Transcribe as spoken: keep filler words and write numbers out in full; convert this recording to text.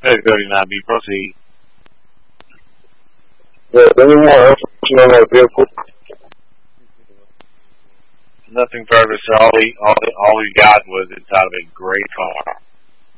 Hey, thirty-nine B, proceed. Yeah, any more information on that vehicle? Nothing further, sir. All he, all, he, all he got was inside of a gray car.